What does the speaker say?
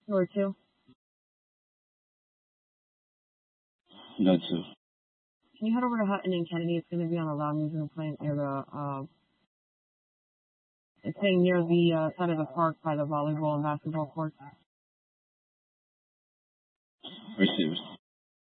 Door 2. No 2. Can you head over to Hutton and Kennedy? It's going to be on a loud music plant near the, it's saying near the side of the park by the volleyball and basketball courts. Receivers.